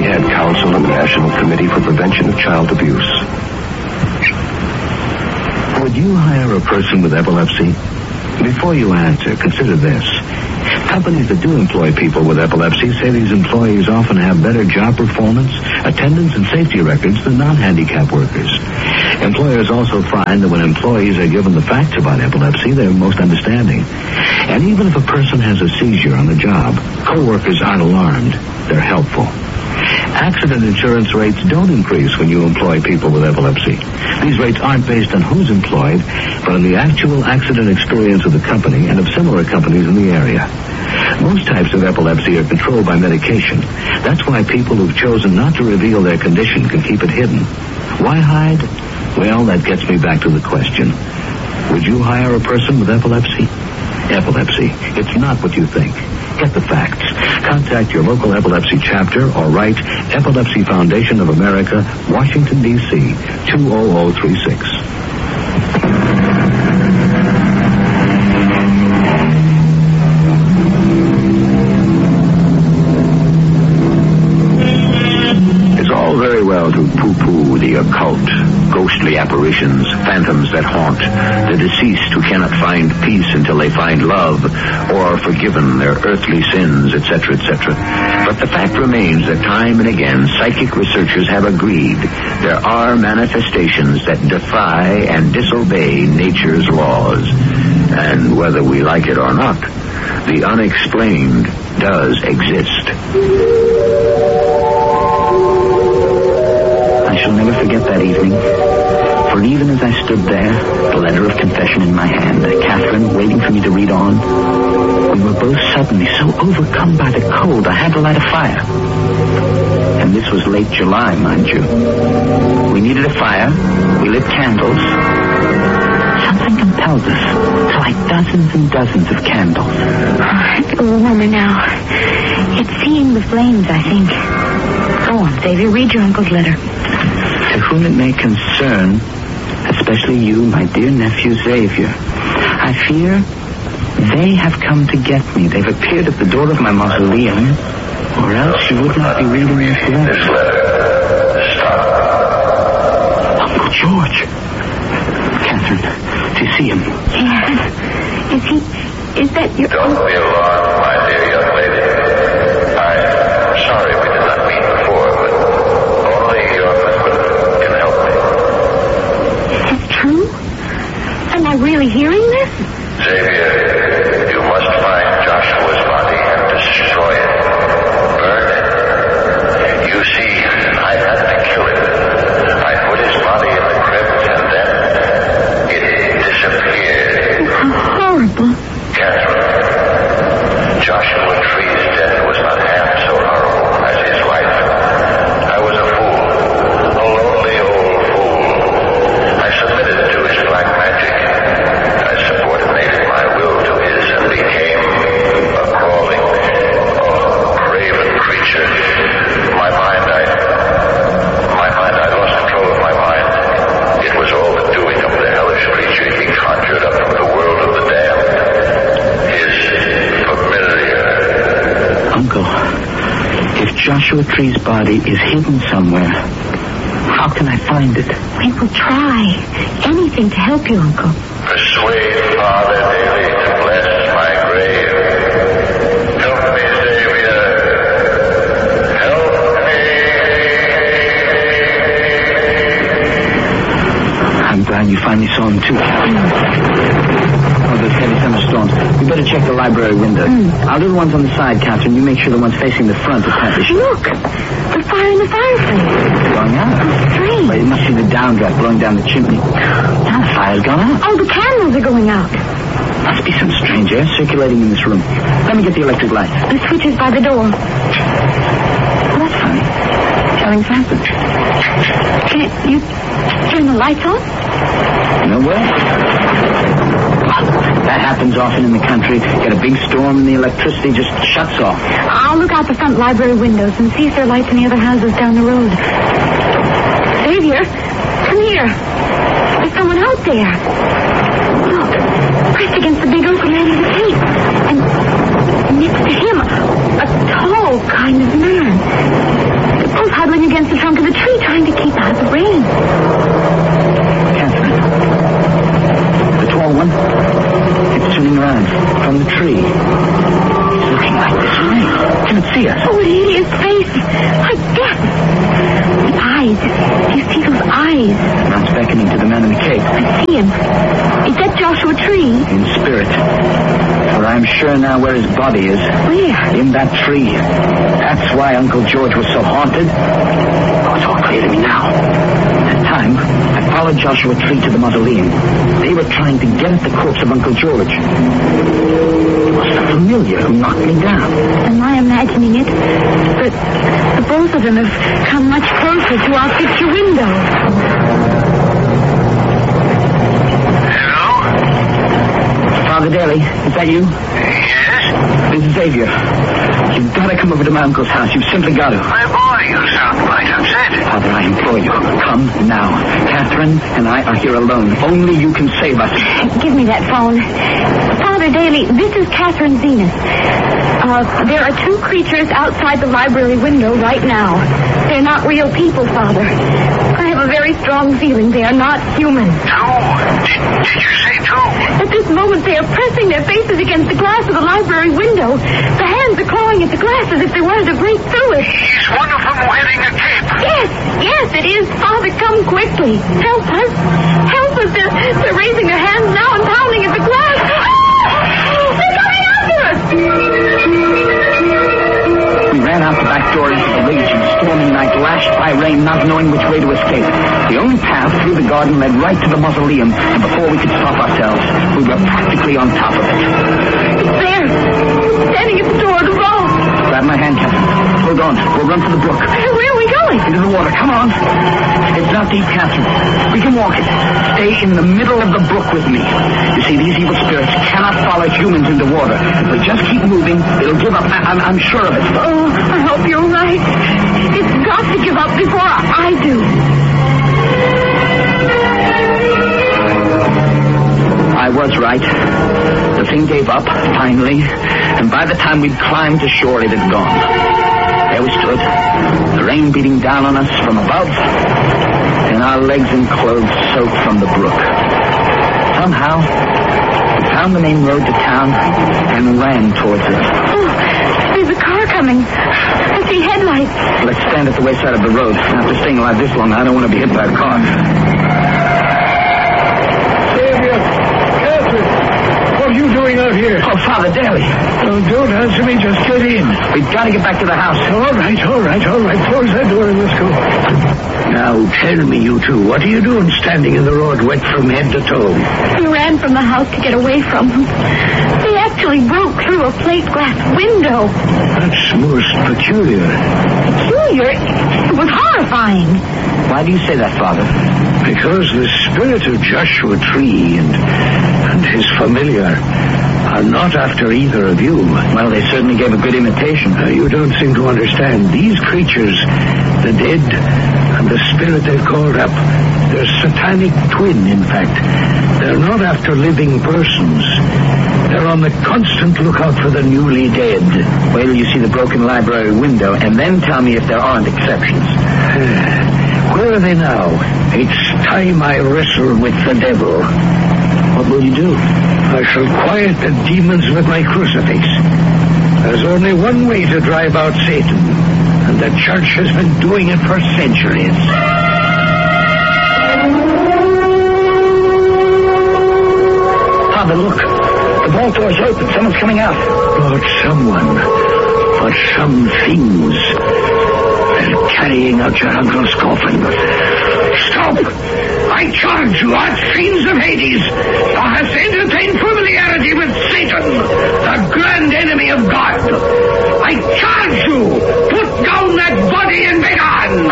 head counsel on the National Committee for Prevention of Child Abuse. Would you hire a person with epilepsy? Before you answer, consider this. Companies that do employ people with epilepsy say these employees often have better job performance, attendance, and safety records than non-handicapped workers. Employers also find that when employees are given the facts about epilepsy, they're most understanding. And even if a person has a seizure on the job, co-workers aren't alarmed. They're helpful. Accident insurance rates don't increase when you employ people with epilepsy. These rates aren't based on who's employed, but on the actual accident experience of the company and of similar companies in the area. Most types of epilepsy are controlled by medication. That's why people who've chosen not to reveal their condition can keep it hidden. Why hide? Well, that gets me back to the question. Would you hire a person with epilepsy? Epilepsy. It's not what you think. Get the facts. Contact your local epilepsy chapter or write Epilepsy Foundation of America, Washington, D.C., 20036. It's all very well to poo-poo the occult, ghostly apparitions, phantoms that haunt, the deceased who cannot find peace until they find love or are forgiven their earthly sins, etc., etc. But the fact remains that time and again psychic researchers have agreed there are manifestations that defy and disobey nature's laws. And whether we like it or not, the unexplained does exist. I shall never forget that evening. For even as I stood there, the letter of confession in my hand, Catherine waiting for me to read on, we were both suddenly so overcome by the cold I had to light a fire. And this was late July, mind you. We needed a fire. We lit candles. Something compelled us to light dozens and dozens of candles. It's warmer now. It's seeing the flames, I think. Go on, Xavier. Read your uncle's letter. To whom it may concern, especially you, my dear nephew Xavier, I fear they have come to get me. They've appeared at the door of my mausoleum, or else you would not be reading this letter. This letter. Stop. Uncle George. Catherine, do you see him? Yes. Is that your... Don't be alarmed, my dear young lady. I'm sorry we did not meet before, but only your husband can help me. Is this true? Am I really hearing this? Xavier, you must find Joshua's body and destroy it. Burn it. You see, I had to kill him. I put his body in the crypt and then it disappeared. How horrible. Catherine, Joshua Tree's death was not half so horrible as his life. I was a fool, a lonely old fool. I submitted to his black magic. I subordinated my will to his and became a crawling, craven creature. My mind, I lost control of my mind. It was all the doing of the hellish creature he conjured up from the world of the damned. His familiar. Uncle, if Joshua Tree's body is hidden somewhere, how can I find it? We will try anything to help you, Uncle. Persuade Father Daly to bless my grave. Help me, Xavier. Help me. I'm glad you finally saw him, too, Catherine. Oh, those heavy thunderstorms. We better check the library windows. I'll do the ones on the side, Catherine. You make sure the ones facing the front are tightly shut. Look! The fire in the fireplace. It's going out. Strange. Well, it must be the downdraft blowing down the chimney. Now the fire's gone out. Oh, the candles are going out. Must be some strange air circulating in this room. Let me get the electric light. The switch is by the door. Well, that's funny. Nothing's happened. Can't you turn the lights on? No way. That happens often in the country. Get a big storm and the electricity just shuts off. I'll look out the front library windows and see if there are lights in the other houses down the road. Xavier, come here. There's someone out there. Look, pressed against the big oak end of the gate. And next to him, a tall kind of man. see us. Oh, what a hideous face. Like death. The eyes. Do you see those eyes? That's beckoning to the man in the cape. I see him. Is that Joshua Tree? In spirit. For I am sure now where his body is. Where? In that tree. That's why Uncle George was so haunted. Oh, it's all clear to me now. At that time, I followed Joshua Tree to the mausoleum. They were trying to get at the corpse of Uncle George. It was the familiar who knocked me down. Am I imagining it? But the both of them have come much closer to our picture window. Hello? Father Daly, is that you? Yes? This is Xavier. You've got to come over to my uncle's house. You've simply got to. My boy, you sound quite upset. Father, I implore you, come now. Catherine and I are here alone. Only you can save us. Give me that phone. Father Daly, this is Catherine Zenas. There are two creatures outside the library window right now. They're not real people, Father. I have a very strong feeling they are not human. Two? Did you say two? At this moment, they are pressing their faces against the glass of the library window. The hands are clawing at the glass as if they wanted to break through it. Is one of them wearing a cape? Yes, it is. Father, come quickly. Help us. Help us. They're raising their hands now and pounding at the glass. They're coming after us. We ran out the back door into the raging, stormy night, lashed by rain, not knowing which way to escape. The only path through the garden led right to the mausoleum, and before we could stop ourselves, we were practically on top of it. It's there. Standing at the door of the vault. Grab my hand, Captain. Hold on. We'll run for the brook. Where are we going? Into the water. Come on. It's not deep, Catherine. We can walk it. Stay in the middle of the brook with me. You see, these evil spirits cannot follow humans into water. If we just keep moving, it'll give up. I'm sure of it. Oh, I hope you're right. It's got to give up before I do. I was right. The thing gave up, finally, and by the time we'd climbed to shore, it had gone. There we stood, the rain beating down on us from above, and our legs and clothes soaked from the brook. Somehow, we found the main road to town and ran towards it. Oh, there's a car coming. I see headlights. Let's stand at the wayside of the road. After staying alive this long, I don't want to be hit by a car. What are you doing out here? Oh, Father Daly. Oh, don't answer me. Just get in. We've got to get back to the house. All right. Close that door and let's go. Now, tell me, you two, what are you doing standing in the road wet from head to toe? We ran from the house to get away from them. They actually broke through a plate glass window. That's most peculiar. Peculiar? It was horrifying. Why do you say that, Father? Because the spirit of Joshua Tree and his familiar are not after either of you. Well, they certainly gave a good imitation. You don't seem to understand. These creatures, the dead and the spirit they've called up, they're satanic twin, in fact. They're not after living persons. They're on the constant lookout for the newly dead. Wait till you see the broken library window, and then tell me if there aren't exceptions. Where are they now? It's time I wrestle with the devil. What will you do? I shall quiet the demons with my crucifix. There's only one way to drive out Satan, and the church has been doing it for centuries. Father, look. The vault door's open. Someone's coming out. Not someone, but some things. They're carrying out your uncle's coffin. Stop! I charge you, fiends of Hades! Thou hast entertained familiarity with Satan, the grand enemy of God. I charge you! Put down that body and begone!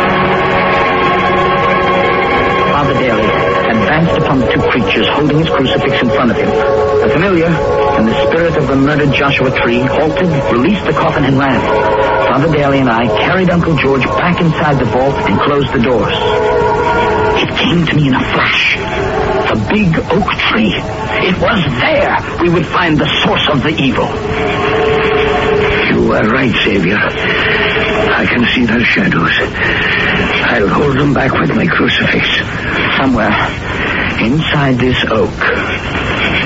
Father Daly advanced upon the two creatures, holding his crucifix in front of him. The familiar and the spirit of the murdered Joshua Tree halted, released the coffin, and ran. Father Daly and I carried Uncle George back inside the vault and closed the doors. It came to me in a flash. The big oak tree. It was there we would find the source of the evil. You are right, Xavier. I can see their shadows. I'll hold them back with my crucifix. Somewhere inside this oak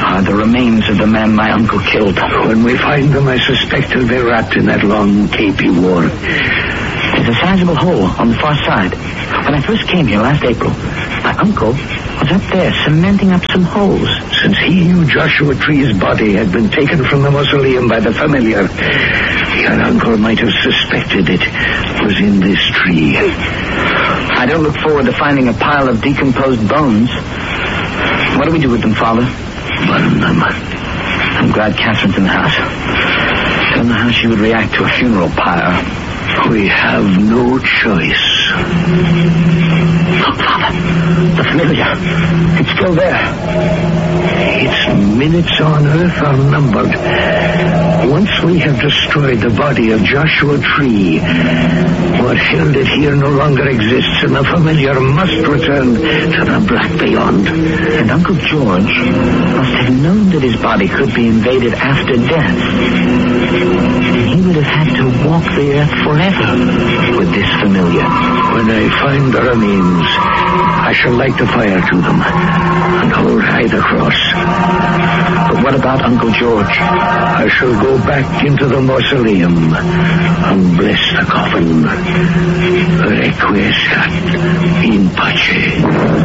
are the remains of the man my uncle killed. When we find them, I suspect they'll be wrapped in that long cape he wore. There's a sizable hole on the far side. When I first came here last April, my uncle was up there cementing up some holes. Since he knew Joshua Tree's body had been taken from the mausoleum by the familiar, your uncle might have suspected it was in this tree. I don't look forward to finding a pile of decomposed bones. What do we do with them, Father? Burn them. I'm glad Catherine's in the house. Don't know how she would react to a funeral pyre. We have no choice. Look, Father. The familiar. It's still there. Its minutes on Earth are numbered. Once we have destroyed the body of Joshua Tree, what held it here no longer exists, and the familiar must return to the black beyond. And Uncle George must have known that his body could be invaded after death. He would have had to walk the earth forever with this familiar. When I find the remains, I shall light the fire to them and hold high the cross. But what about Uncle George? I shall go back into the mausoleum and bless the coffin. Requiescat in pace.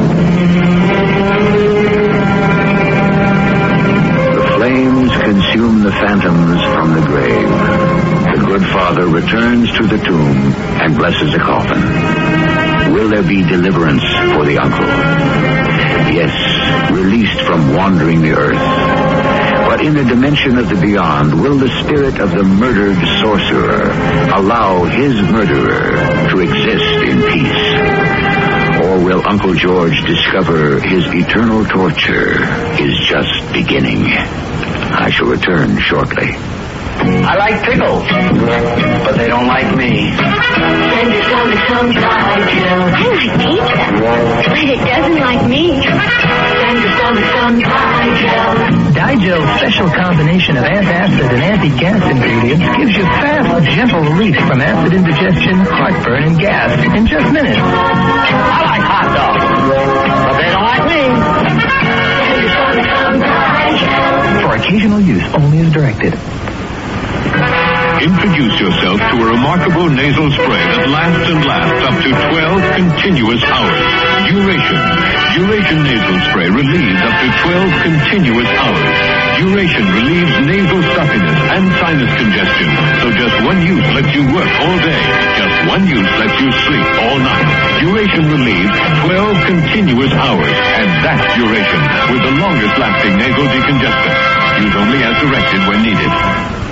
The flames consume the phantoms from the grave. The good father returns to the tomb and blesses the coffin. Will there be deliverance for the uncle? Yes, released from wandering the earth. But in the dimension of the beyond, will the spirit of the murdered sorcerer allow his murderer to exist in peace? Or will Uncle George discover his eternal torture is just beginning? I shall return shortly. I like pickles, but they don't like me. Send your stomach some Digel. I like pizza, but it doesn't like me. Send your stomach some Digel. Digel's special combination of antacid and anti-gas ingredients gives you fast, gentle relief from acid indigestion, heartburn, and gas in just minutes. I like hot dogs, but they don't like me. Send your stomach some Digel. For occasional use only as directed. Introduce yourself to a remarkable nasal spray that lasts and lasts up to 12 continuous hours. Duration nasal spray relieves up to 12 continuous hours. Duration relieves nasal stuffiness and sinus congestion. So just one use lets you work all day. Just one use lets you sleep all night. Duration relieves 12 continuous hours. And that's Duration, with the longest lasting nasal decongestant. Use only as directed when needed.